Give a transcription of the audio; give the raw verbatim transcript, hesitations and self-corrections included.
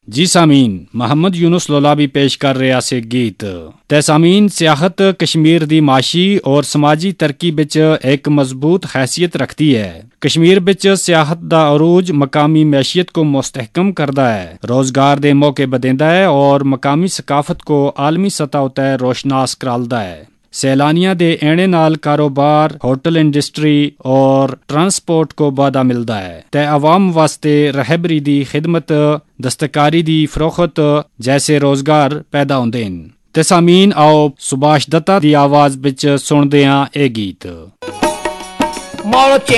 जी सामीन, मोहम्मद यूनुस लोला भी पेश कर रहा से गीत। ते सामीन, सियाहत कश्मीर दी माशी और समाजी तरक्की बिच एक मजबूत हैसियत रखती है। कश्मीर बिच सियाहत दा अरूज मकामी मैशियत को मुस्तहकम करदा है, रोजगार दे मौके बदेंदा है और मकामी सकाफत को आलमी सतह उते रोशनास करालदा है। सैलानियां दे एने नाल कारोबार, होटल इंडस्ट्री और ट्रांसपोर्ट को वादा मिलदा है ते अवाम वास्ते रहबरी दी खिदमत, दस्तकारी दी फरोख्त जैसे रोजगार पैदा होंदे न। ते सामीन, आओ सुभाष दत्ता दी आवाज बिच सुनदे आं ए गीत।